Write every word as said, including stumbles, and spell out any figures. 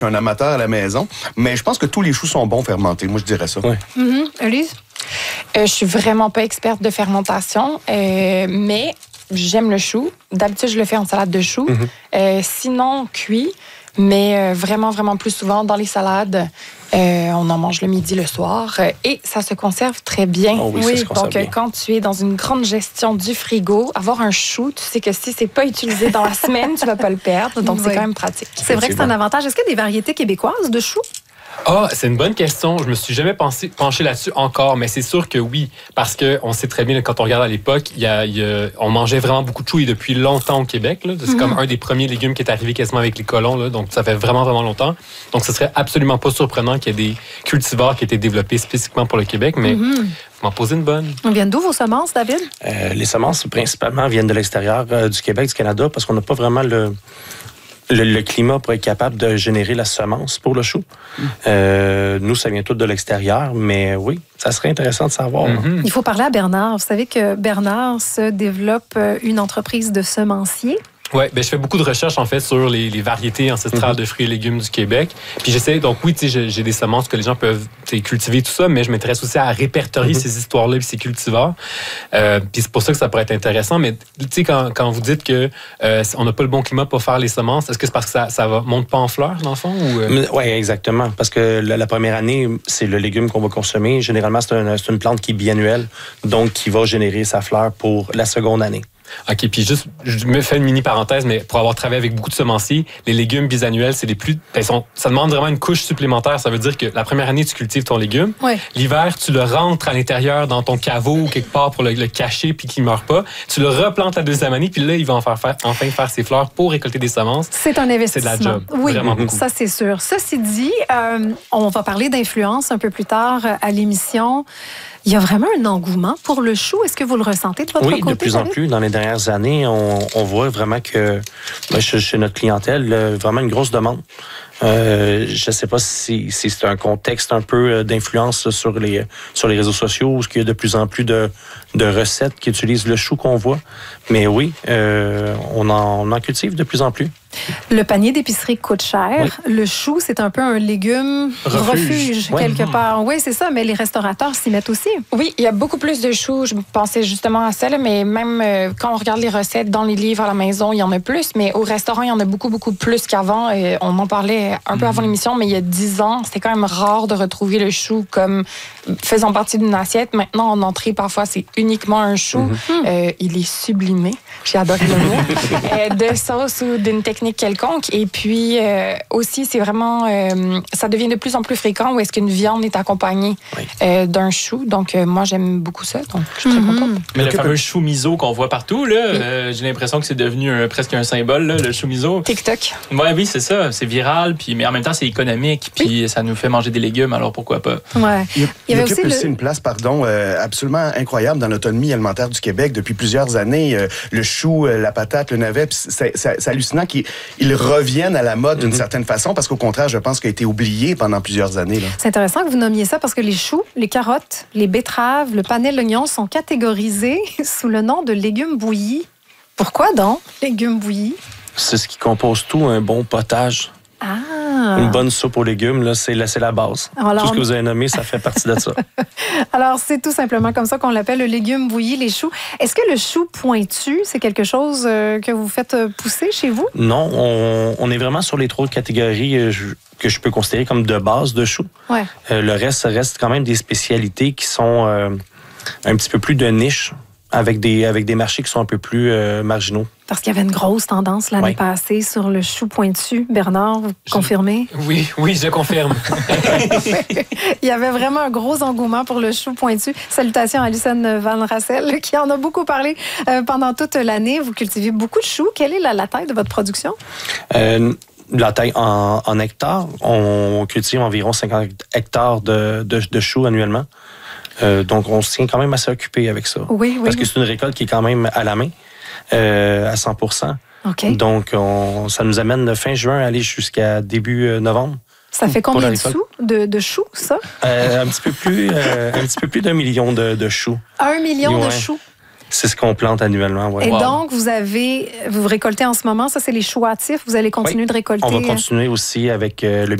un amateur à la maison, mais je pense que tous les choux sont bons fermentés. Moi, je dirais ça. Ouais. Mm-hmm. Elise? Euh, je suis vraiment pas experte de fermentation, euh, mais j'aime le chou. D'habitude, je le fais en salade de choux. Mm-hmm. Euh, sinon, cuit, mais euh, vraiment, vraiment plus souvent dans les salades. Euh, on en mange le midi, le soir, euh, et ça se conserve très bien. Oh oui, oui, ça se conserve donc bien. quand tu es dans une grande gestion du frigo, avoir un chou, tu sais que si c'est pas utilisé dans la semaine, tu vas pas le perdre. Donc oui. C'est quand même pratique. C'est vrai que c'est un avantage. Est-ce qu'il y a des variétés québécoises de choux? Ah, c'est une bonne question. Je me suis jamais pensé, penché là-dessus encore, mais c'est sûr que oui, parce que on sait très bien là, quand on regarde à l'époque, il y a, il y a, on mangeait vraiment beaucoup de choux et depuis longtemps au Québec. Là, c'est mm-hmm. comme un des premiers légumes qui est arrivé quasiment avec les colons, là, donc ça fait vraiment vraiment longtemps. Donc ce serait absolument pas surprenant qu'il y ait des cultivars qui aient été développés spécifiquement pour le Québec, mais mm-hmm. vous m'en posez une bonne. On vient d'où vos semences, David? Euh, les semences principalement viennent de l'extérieur euh, du Québec, du Canada, parce qu'on n'a pas vraiment le Le, le climat pour être capable de générer la semence pour le chou. Mm. Euh, nous, ça vient tout de l'extérieur, mais oui, ça serait intéressant de savoir. Mm-hmm. Il faut parler à Bernard. Vous savez que Bernard se développe une entreprise de semencier. Oui, ben je fais beaucoup de recherches en fait sur les, les variétés ancestrales mm-hmm. de fruits et légumes du Québec. Puis j'essaie, donc oui, tu sais, j'ai, j'ai des semences que les gens peuvent cultiver, tout ça, mais je m'intéresse aussi à répertorier mm-hmm. ces histoires-là et ces cultivars. Euh, puis c'est pour ça que ça pourrait être intéressant. Mais tu sais, quand, quand vous dites que euh, on n'a pas le bon climat pour faire les semences, est-ce que c'est parce que ça, ça va, monte pas en fleurs, dans le fond? Euh... Oui, exactement. Parce que la, la première année, c'est le légume qu'on va consommer. Généralement, c'est, un, c'est une plante qui est biannuelle, donc qui va générer sa fleur pour la seconde année. OK, puis juste, je me fais une mini parenthèse, mais pour avoir travaillé avec beaucoup de semenciers, les légumes bisannuels, c'est les plus... Ben, sont, ça demande vraiment une couche supplémentaire. Ça veut dire que la première année, tu cultives ton légume. Ouais. L'hiver, tu le rentres à l'intérieur dans ton caveau ou quelque part pour le, le cacher puis qu'il ne meure pas. Tu le replantes la deuxième année, puis là, il va en faire, faire, enfin faire ses fleurs pour récolter des semences. C'est un investissement. C'est de la job. Oui, vraiment beaucoup. Ça, c'est sûr. Ceci dit, euh, on va parler d'influence un peu plus tard à l'émission. Il y a vraiment un engouement pour le chou. Est-ce que vous le ressentez de votre oui, côté? Oui, de plus en plus. Dans les dernières années, on, on voit vraiment que ben, chez, chez notre clientèle, vraiment une grosse demande. Euh, je ne sais pas si, si c'est un contexte un peu d'influence sur les, sur les réseaux sociaux où il y a de plus en plus de, de recettes qui utilisent le chou qu'on voit. Mais oui, euh, on, en, on en cultive de plus en plus. Le panier d'épicerie coûte cher. Oui. Le chou, c'est un peu un légume refuge, refuge oui. quelque part. Oui, c'est ça, mais les restaurateurs s'y mettent aussi. Oui, il y a beaucoup plus de choux. Je pensais justement à ça, là, mais même euh, quand on regarde les recettes dans les livres à la maison, il y en a plus, mais au restaurant, il y en a beaucoup, beaucoup plus qu'avant. Et on en parlait un peu avant l'émission, mais il y a dix ans, c'était quand même rare de retrouver le chou comme faisant partie d'une assiette. Maintenant, en entrée, parfois, c'est uniquement un chou. Mm-hmm. Euh, il est sublimé, j'ai adoré le mot, euh, de sauce ou d'une technique quelconque. Et puis, euh, aussi, c'est vraiment... Euh, ça devient de plus en plus fréquent où est-ce qu'une viande est accompagnée oui. euh, d'un chou. Donc, euh, moi, j'aime beaucoup ça. Donc, je suis très mm-hmm. contente. Mais le fameux chou miso qu'on voit partout, là, oui. euh, j'ai l'impression que c'est devenu un, presque un symbole, là, le chou miso. TikTok. Ouais, oui, c'est ça. C'est viral, puis, mais en même temps, c'est économique, puis oui. ça nous fait manger des légumes, alors pourquoi pas? Ouais. Il, il, il y avait aussi, aussi le... une place, pardon, euh, absolument incroyable dans l'autonomie alimentaire du Québec depuis plusieurs années. Euh, le chou, euh, la patate, le navet, c'est, c'est, c'est hallucinant qu'ils ils reviennent à la mode d'une mm-hmm. certaine façon, parce qu'au contraire, je pense qu'il a été oublié pendant plusieurs années. Là. C'est intéressant que vous nommiez ça, parce que les choux, les carottes, les betteraves, le panais, l'oignon sont catégorisés sous le nom de légumes bouillis. Pourquoi donc, légumes bouillis? C'est ce qui compose tout un bon potage. Ah. Une bonne soupe aux légumes, là, c'est, là, c'est la base. Alors, tout ce que vous avez nommé, ça fait partie de ça. Alors, c'est tout simplement comme ça qu'on l'appelle le légume bouilli, les choux. Est-ce que le chou pointu, c'est quelque chose euh, que vous faites pousser chez vous? Non, on, on est vraiment sur les trois catégories euh, je, que je peux considérer comme de base de choux. Ouais. Euh, le reste, ça reste quand même des spécialités qui sont euh, un petit peu plus de niche, avec des, avec des marchés qui sont un peu plus euh, marginaux. Parce qu'il y avait une grosse tendance l'année oui. passée sur le chou pointu. Bernard, vous je... confirmez? Oui, oui, je confirme. Il y avait vraiment un gros engouement pour le chou pointu. Salutations à Alison Van Rassel, qui en a beaucoup parlé euh, pendant toute l'année. Vous cultivez beaucoup de choux. Quelle est la, la taille de votre production? Euh, la taille en, en hectares, on cultive environ cinquante hectares de, de, de choux annuellement. Euh, donc, on se tient quand même assez occupé avec ça. Oui, oui. Parce que c'est une récolte qui est quand même à la main, euh, à cent pour cent. Okay. Donc, on, ça nous amène de fin juin à aller jusqu'à début novembre. Ça fait combien de sous de, de choux, ça? Euh, un petit peu plus, euh, un petit peu plus d'un million de, de choux. Un million ouais. de choux? C'est ce qu'on plante annuellement. Ouais. Et Wow. donc, vous avez, vous récoltez en ce moment, ça c'est les choux hâtifs, vous allez continuer Oui. de récolter. On va continuer aussi avec euh, le